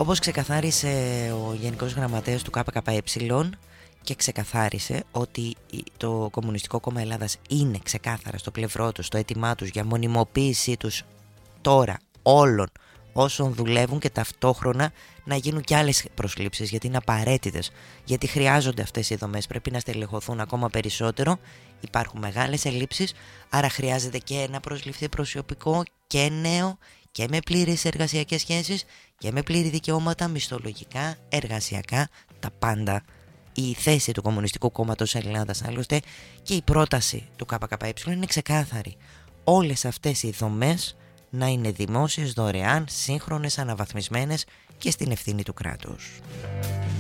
Όπως ξεκαθάρισε ο Γενικός Γραμματέας του ΚΚΕ και ξεκαθάρισε ότι το Κομμουνιστικό Κόμμα Ελλάδας είναι ξεκάθαρα στο πλευρό τους, στο αίτημά τους για μονιμοποίησή τους τώρα όλων όσων δουλεύουν και ταυτόχρονα να γίνουν και άλλες προσλήψεις, γιατί είναι απαραίτητες, γιατί χρειάζονται αυτές οι δομές, πρέπει να στελεχωθούν ακόμα περισσότερο, υπάρχουν μεγάλες ελλείψεις, άρα χρειάζεται και να προσληφθεί προσωπικό και νέο και με πλήρες εργασιακές σχέσεις και με πλήρη δικαιώματα μισθολογικά, εργασιακά, τα πάντα. Η θέση του Κομμουνιστικού Κόμματος Ελλάδας άλλωστε και η πρόταση του ΚΚΕ είναι ξεκάθαρη. Όλες αυτές οι δομές να είναι δημόσιες, δωρεάν, σύγχρονες, αναβαθμισμένες και στην ευθύνη του κράτους.